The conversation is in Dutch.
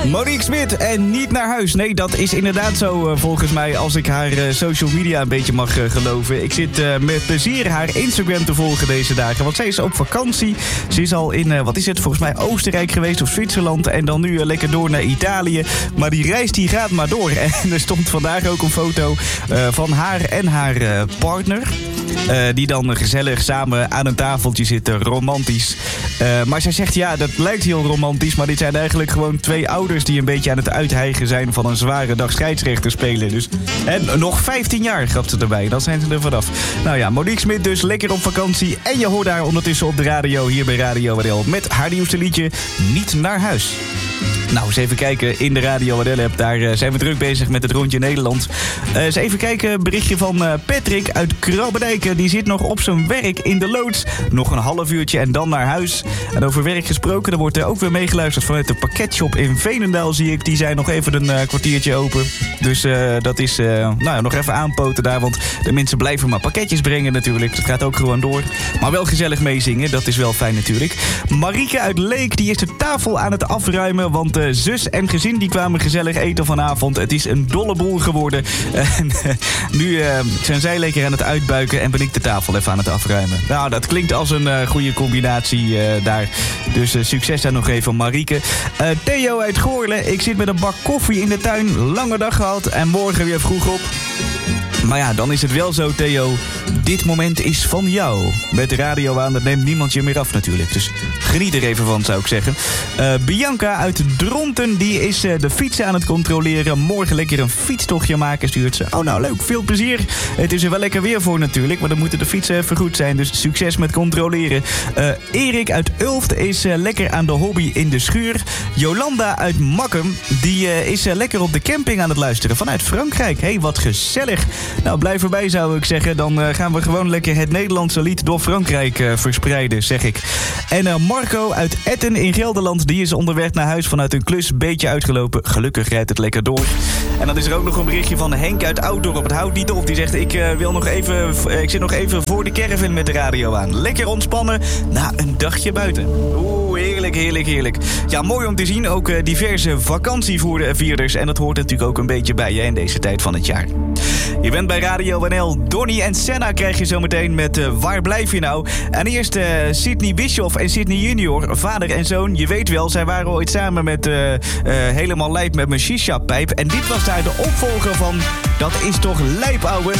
Monique Smit en niet naar huis. Nee, dat is inderdaad zo volgens mij als ik haar social media een beetje mag geloven. Ik zit met plezier haar Instagram te volgen deze dagen. Want zij is op vakantie. Ze is al in, volgens mij Oostenrijk geweest of Zwitserland. En dan nu lekker door naar Italië. Maar die reis die gaat maar door. En er stond vandaag ook een foto van haar en haar partner. Die dan gezellig samen aan een tafeltje zitten, romantisch. Maar zij zegt, ja, dat lijkt heel romantisch, maar dit zijn eigenlijk gewoon twee ouders die een beetje aan het uithijgen zijn van een zware dag scheidsrechter spelen. Dus, en nog 15 jaar, grapt ze erbij. Dan zijn ze er vanaf. Nou ja, Monique Smit dus lekker op vakantie. En je hoort haar ondertussen op de radio, hier bij Radio WDL, met haar nieuwste liedje, Niet naar huis. Nou, eens even kijken in de Radio WDL-app. Daar zijn we druk bezig met het rondje Nederland. Eens even kijken, een berichtje van Patrick uit Krabbedijk. Die zit nog op zijn werk in de loods. Nog een half uurtr en dan naar huis. En over werk gesproken, er wordt ook weer meegeluisterd vanuit de pakketshop in Veenendaal, zie ik. Die zijn nog even een kwartiertje open. Dus dat is nog even aanpoten daar. Want de mensen blijven maar pakketjes brengen natuurlijk. Dat gaat ook gewoon door. Maar wel gezellig meezingen, dat is wel fijn natuurlijk. Marieke uit Leek, die is de tafel aan het afruimen. Want zus en gezin die kwamen gezellig eten vanavond. Het is een dolle boel geworden. En nu zijn zij lekker aan het uitbuiken en ben ik de tafel even aan het afruimen. Nou, dat klinkt als een goede combinatie daar. Dus succes daar nog even, Marieke. Theo uit Goorle, ik zit met een bak koffie in de tuin. Lange dag gehad en morgen weer vroeg op. Maar ja, dan is het wel zo, Theo. Dit moment is van jou. Met de radio aan, dat neemt niemand je meer af natuurlijk. Dus geniet er even van, zou ik zeggen. Bianca uit Dronten, die is de fietsen aan het controleren. Morgen lekker een fietstochtje maken, stuurt ze. Oh, nou leuk, veel plezier. Het is er wel lekker weer voor natuurlijk, maar dan moeten de fietsen even goed zijn. Dus succes met controleren. Erik uit Ulft is lekker aan de hobby in de schuur. Jolanda uit Makkum, die is lekker op de camping aan het luisteren vanuit Frankrijk. Hé, wat gezellig. Nou, blijf erbij zou ik zeggen. Dan gaan we gewoon lekker het Nederlandse lied door Frankrijk verspreiden, zeg ik. En Marco uit Etten in Gelderland, die is onderweg naar huis vanuit een klus. Beetje uitgelopen. Gelukkig rijdt het lekker door. En dan is er ook nog een berichtje van Henk uit Ouddorp. Het houdt niet op. Die zegt, ik zit nog even voor de caravan met de radio aan. Lekker ontspannen na een dagje buiten. Heerlijk, heerlijk, heerlijk. Ja, mooi om te zien. Ook diverse vakantievierders. En dat hoort natuurlijk ook een beetje bij je in deze tijd van het jaar. Je bent bij Radio NL. Donnie en Senna krijg je zometeen met Waar blijf je nou? En eerst Sidney Bischoff en Sidney Junior, vader en zoon. Je weet wel, zij waren ooit samen met Helemaal Lijp met mijn shisha-pijp. En dit was daar de opvolger van Dat is toch lijp, ouwe.